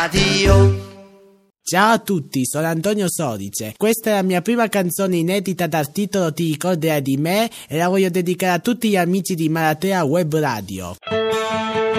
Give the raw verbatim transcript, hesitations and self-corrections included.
Addio. Ciao a tutti, sono Antonio Sodice. Questa è la mia prima canzone inedita dal titolo Ti ricorderai di me e la voglio dedicare a tutti gli amici di Maratea Web Radio.